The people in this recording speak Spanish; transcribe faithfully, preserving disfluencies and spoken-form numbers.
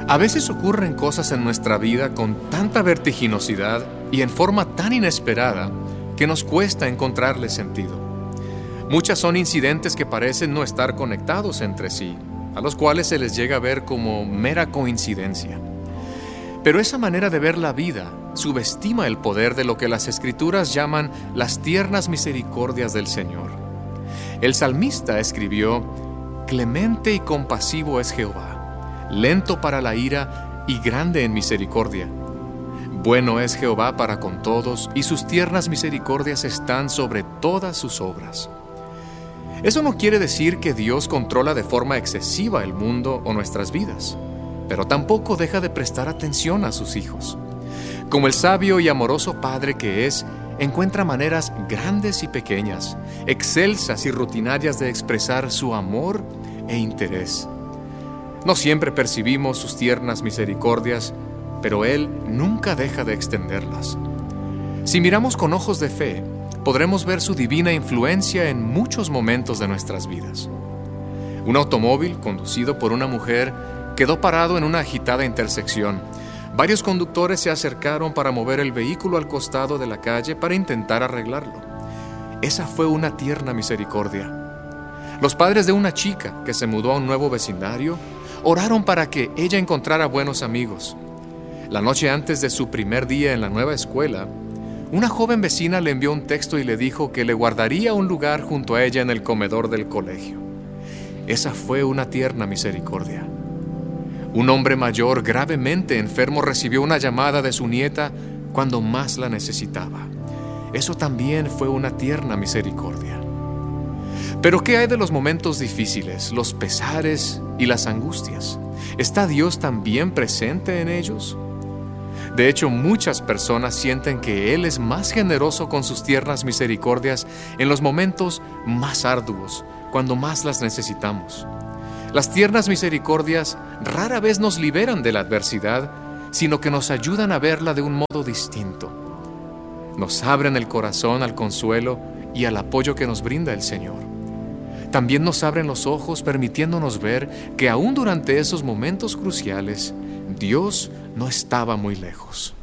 A veces ocurren cosas en nuestra vida con tanta vertiginosidad y en forma tan inesperada que nos cuesta encontrarle sentido. Muchas son incidentes que parecen no estar conectados entre sí, a los cuales se les llega a ver como mera coincidencia. Pero esa manera de ver la vida subestima el poder de lo que las Escrituras llaman las tiernas misericordias del Señor. El salmista escribió: «Clemente y compasivo es Jehová, lento para la ira y grande en misericordia. Bueno es Jehová para con todos, y sus tiernas misericordias están sobre todas sus obras». Eso no quiere decir que Dios controla de forma excesiva el mundo o nuestras vidas, pero tampoco deja de prestar atención a sus hijos. Como el sabio y amoroso Padre que es, encuentra maneras grandes y pequeñas, excelsas y rutinarias de expresar su amor e interés. No siempre percibimos sus tiernas misericordias, pero Él nunca deja de extenderlas. Si miramos con ojos de fe, podremos ver su divina influencia en muchos momentos de nuestras vidas. Un automóvil conducido por una mujer quedó parado en una agitada intersección. Varios conductores se acercaron para mover el vehículo al costado de la calle para intentar arreglarlo. Esa fue una tierna misericordia. Los padres de una chica que se mudó a un nuevo vecindario oraron para que ella encontrara buenos amigos. La noche antes de su primer día en la nueva escuela, una joven vecina le envió un texto y le dijo que le guardaría un lugar junto a ella en el comedor del colegio. Esa fue una tierna misericordia. Un hombre mayor gravemente enfermo recibió una llamada de su nieta cuando más la necesitaba. Eso también fue una tierna misericordia. Pero ¿qué hay de los momentos difíciles, los pesares y las angustias? ¿Está Dios también presente en ellos? De hecho, muchas personas sienten que Él es más generoso con sus tiernas misericordias en los momentos más arduos, cuando más las necesitamos. Las tiernas misericordias rara vez nos liberan de la adversidad, sino que nos ayudan a verla de un modo distinto. Nos abren el corazón al consuelo y al apoyo que nos brinda el Señor. También nos abren los ojos, permitiéndonos ver que aún durante esos momentos cruciales, Dios no estaba muy lejos.